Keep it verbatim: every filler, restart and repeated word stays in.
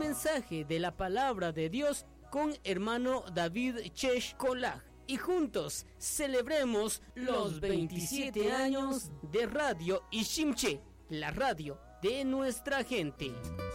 mensaje de la palabra de Dios con hermano David Chesh Kolag. Y juntos celebremos los veintisiete años de Radio Ishimche, la radio de nuestra gente.